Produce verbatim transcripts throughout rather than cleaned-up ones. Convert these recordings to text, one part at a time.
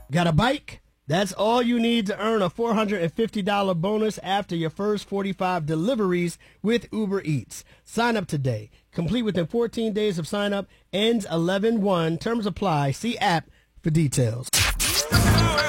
Got a bike? That's all you need to earn a four hundred fifty dollars bonus after your first forty-five deliveries with Uber Eats. Sign up today. Complete within fourteen days of sign up. Ends eleven one. Terms apply. See app for details. Now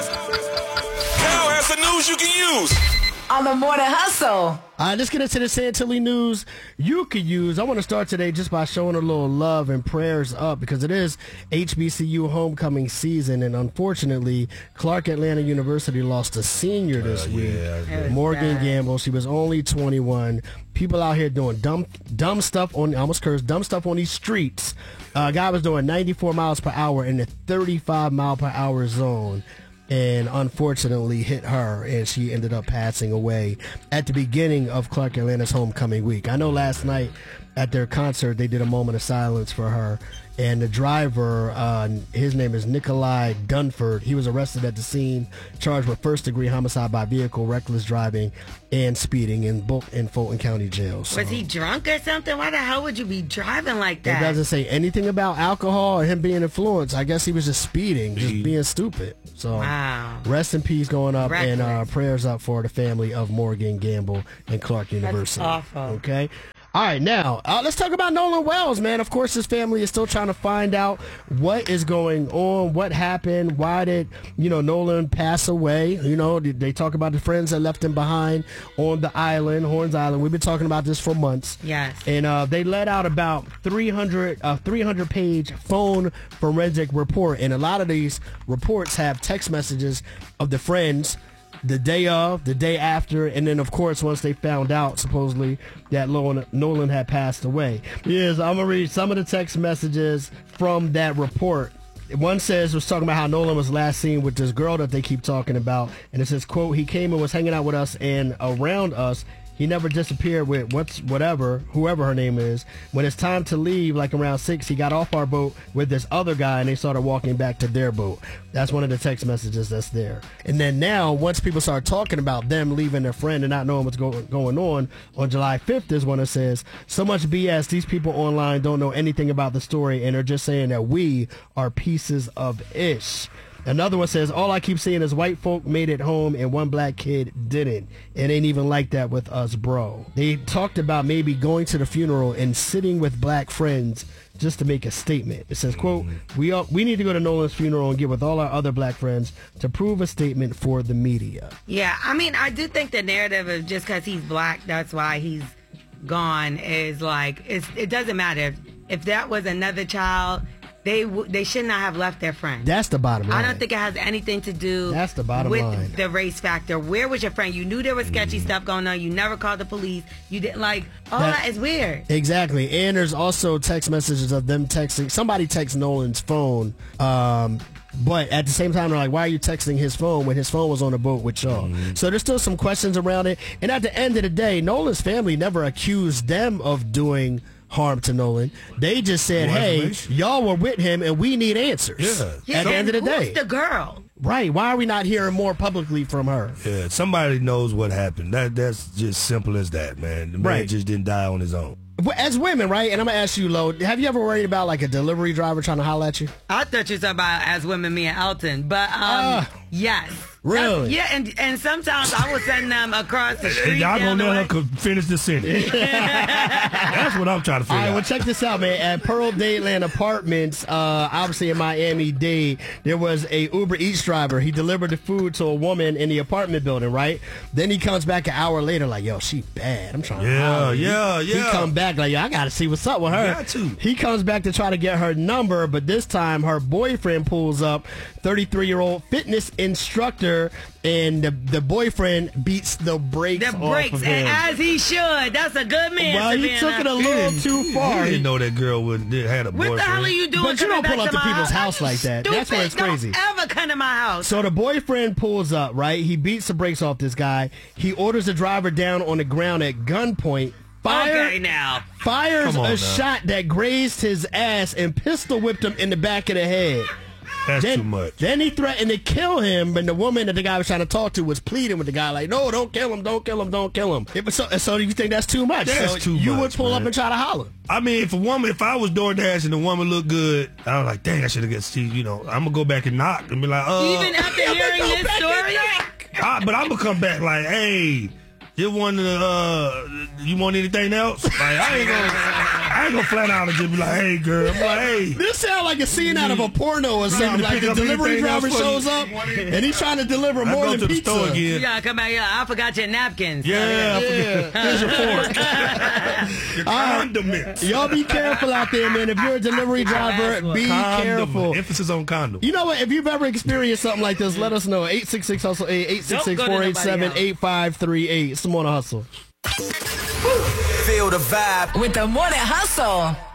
has the news you can use on the Morning Hustle. All right, let's get into the Santilli news you could use. I want to start today just by showing a little love and prayers up because it is H B C U homecoming season, and unfortunately, Clark Atlanta University lost a senior this uh, week, yeah, Morgan bad. Gamble. She was only twenty-one. People out here doing dumb, dumb stuff on, I almost cursed, dumb stuff on these streets. A uh, guy was doing ninety-four miles per hour in the thirty-five mile per hour zone, and unfortunately hit her, and she ended up passing away at the beginning of Clark Atlanta's homecoming week. I know last night at their concert they did a moment of silence for her, and the driver, uh, his name is Nikolai Dunford. He was arrested at the scene, charged with first-degree homicide by vehicle, reckless driving, and speeding in, Bo- in Fulton County Jail. So, was he drunk or something? Why the hell would you be driving like that? It doesn't say anything about alcohol or him being influenced. I guess he was just speeding, just being stupid. So, wow. Rest in peace going up, Reckless. and uh, prayers up for the family of Morgan Gamble and Clark University. That's awful. Okay? All right, now, uh, let's talk about Nolan Wells, man. Of course, his family is still trying to find out what is going on, what happened, why did, you know, Nolan pass away. You know, they talk about the friends that left him behind on the island, Horns Island. We've been talking about this for months. Yes. And uh, they let out about three hundred, uh, three hundred page phone forensic report, and a lot of these reports have text messages of the friends the day of, the day after, and then, of course, once they found out, supposedly, that Nolan, Nolan had passed away. Yes, I'm going to read some of the text messages from that report. One says, was talking about how Nolan was last seen with this girl that they keep talking about, and it says, quote, he came and was hanging out with us and around us. He never disappeared with what's whatever, whoever her name is. When it's time to leave, like around six, he got off our boat with this other guy, and they started walking back to their boat. That's one of the text messages that's there. And then now, once people start talking about them leaving their friend and not knowing what's go- going on, on July fifth is when it says, so much B S, these people online don't know anything about the story, and are just saying that we are pieces of ish. Another one says, all I keep seeing is white folk made it home and one black kid didn't. It ain't even like that with us, bro. They talked about maybe going to the funeral and sitting with black friends just to make a statement. It says, quote, we all, we need to go to Nolan's funeral and get with all our other black friends to prove a statement for the media. Yeah, I mean, I do think the narrative of just because he's black, that's why he's gone, is like, it's, it doesn't matter. If, if that was another child, They w- they should not have left their friend. That's the bottom line. I don't think it has anything to do That's the bottom with line. the race factor. Where was your friend? You knew there was sketchy mm. stuff going on. You never called the police. You didn't, like, all that, that is weird. Exactly. And there's also text messages of them texting. Somebody texts Nolan's phone. Um, But at the same time, they're like, why are you texting his phone when his phone was on the boat with y'all? Mm-hmm. So there's still some questions around it. And at the end of the day, Nolan's family never accused them of doing harm to Nolan. They just said, hey, y'all were with him and we need answers. Yeah. yeah at the end of the day. Who's the girl? Right. Why are we not hearing more publicly from her? Yeah, somebody knows what happened. That That's just simple as that, man. The man right. just didn't die on his own. As women, right, and I'm going to ask you, Lo, have you ever worried about, like, a delivery driver trying to holler at you? I thought you were talking about as women, me and Elton, but, um, uh, yes. Really? That's, yeah, and and sometimes I will send them across the street. Y'all gonna let her finish the sentence. That's what I'm trying to figure out. All right, well, check this out, man. At Pearl Dadeland Apartments, uh, obviously in Miami-Dade, there was a Uber Eats driver. He delivered the food to a woman in the apartment building, right? Then he comes back an hour later like, yo, she bad. I'm trying to Yeah, yeah, yeah, he, yeah. He come back like, yo, I got to see what's up with her. Got to. He comes back to try to get her number, but this time her boyfriend pulls up, thirty-three-year-old fitness instructor, and the, the boyfriend beats the brakes The off brakes, of and him. as he should. That's a good man. Well, to he be took it a a little too far. He didn't know that girl would had a What boyfriend. the hell are you doing? But you don't coming pull back up to my people's house like that. Stupid. That's where it's crazy. Don't ever come to my house. So the boyfriend pulls up, right? He beats the brakes off this guy. He orders the driver down on the ground at gunpoint. Fire, okay, now. Fires Come on a now. shot that grazed his ass and pistol whipped him in the back of the head. That's then, too much. Then he threatened to kill him, and the woman that the guy was trying to talk to was pleading with the guy like, "No, don't kill him, don't kill him, don't kill him." It was so, so you think that's too much? That's so too you much, would pull man. up and try to holler. I mean, if a woman, if I was DoorDash and the woman looked good, I was like, dang, I should have got see, you know, I'm gonna go back and knock and be like, uh. Even after hearing this story, I, but I'm gonna come back like, hey, you want to, uh, you want anything else? Like, I ain't gonna, I ain't gonna flat out and just be like, hey, girl. I'm like, hey. This sounds like a scene out of a porno or something. to Like pick the up delivery anything driver else for shows you. up and he's trying to deliver I more go than to the pizza. store you again. gotta come back here. I forgot your napkins. Yeah, Yeah. here's your fork. Your condiments. Y'all be careful out there, man. If you're a delivery driver, be Condiment. careful. Emphasis on condom. You know what? If you've ever experienced something like this, let us know. eight six six hustle eight, eight six six, four eight seven, eight five three eight. It's the Morning Hustle. Feel the vibe. With the Morning Hustle.